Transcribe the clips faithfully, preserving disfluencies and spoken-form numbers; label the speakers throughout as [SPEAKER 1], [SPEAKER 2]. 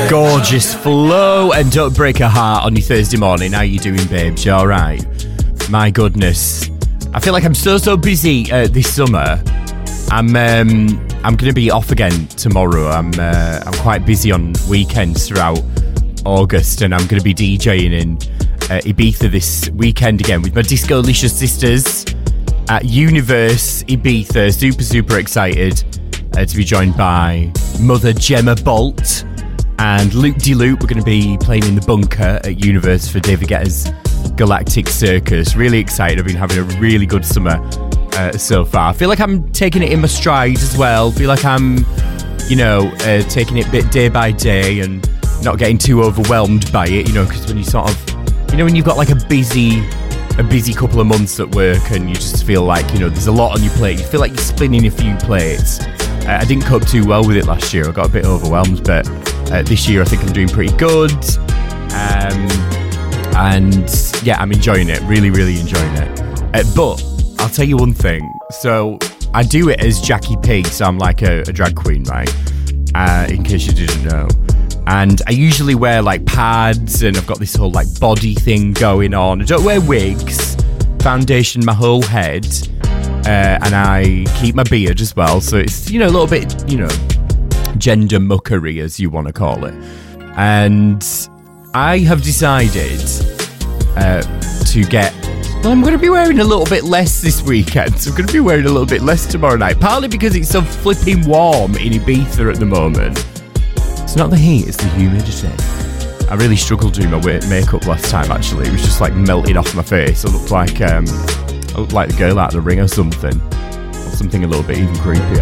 [SPEAKER 1] Gorgeous Flo, and Don't Break a Heart on your Thursday morning. How you doing, babes? You all right? My goodness, I feel like I'm so so busy uh, this summer. I'm um, I'm going to be off again tomorrow. I'm uh, I'm quite busy on weekends throughout August, and I'm going to be DJing in uh, Ibiza this weekend again with my Discolicious sisters at Universe Ibiza. Super super excited uh, to be joined by Mother Gemma Bolt and Luke DeLuke. We're going to be playing in the bunker at Universe for David Guetta's Galactic Circus. Really excited. I've been having a really good summer uh, so far. I feel like I'm taking it in my stride as well. I feel like I'm, you know, uh, taking it bit day by day and not getting too overwhelmed by it, you know, because when you sort of, you know, when you've got like a busy, a busy couple of months at work and you just feel like, you know, there's a lot on your plate. You feel like you're spinning a few plates. Uh, I didn't cope too well with it last year. I got a bit overwhelmed, but uh, this year I think I'm doing pretty good. Um, and yeah, I'm enjoying it. Really, really enjoying it. Uh, but I'll tell you one thing. So I do it as Jackie P, so I'm like a, a drag queen, right? Uh, in case you didn't know. And I usually wear like pads, and I've got this whole like body thing going on. I don't wear wigs, foundation my whole head, uh, and I keep my beard as well. So it's, you know, a little bit, you know, gender muckery, as you want to call it. And I have decided uh, to get, well, I'm going to be wearing a little bit less this weekend. So I'm going to be wearing a little bit less tomorrow night, partly because it's so flipping warm in Ibiza at the moment. It's not the heat, it's the humidity. I really struggled doing my makeup last time, actually. It was just like melting off my face. I looked like um, I looked like the girl out of The Ring or something. Or something a little bit even creepier.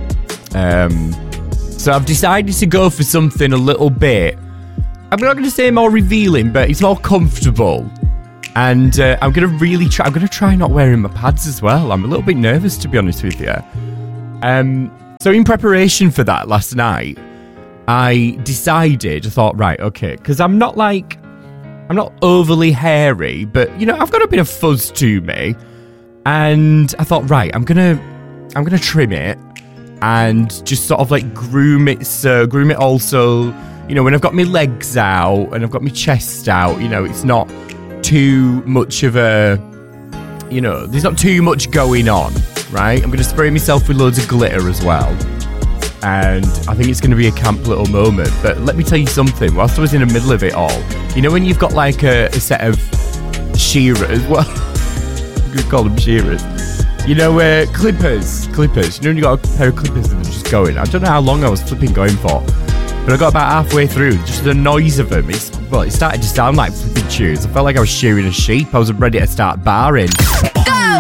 [SPEAKER 1] Um, so I've decided to go for something a little bit, I'm not going to say more revealing, but it's more comfortable. And uh, I'm going to really try, I'm going to try not wearing my pads as well. I'm a little bit nervous, to be honest with you. Um, so in preparation for that last night, I decided, I thought, right, okay, because I'm not like, I'm not overly hairy, but, you know, I've got a bit of fuzz to me. And I thought, right, I'm going to, I'm going to trim it and just sort of like groom it, so groom it also, you know, when I've got my legs out and I've got my chest out, you know, it's not too much of a, you know, there's not too much going on, right? I'm going to spray myself with loads of glitter as well. And I think it's going to be a camp little moment. But let me tell you something, whilst I was in the middle of it all, you know when you've got like a, a set of shearers, well, I'm going to call them shearers, you know, uh, clippers, clippers, you know when you got a pair of clippers and they're just going, I don't know how long I was flipping going for, but I got about halfway through, just the noise of them, it's, well, it started to sound like flipping shears. I felt like I was shearing a sheep. I was ready to start barring.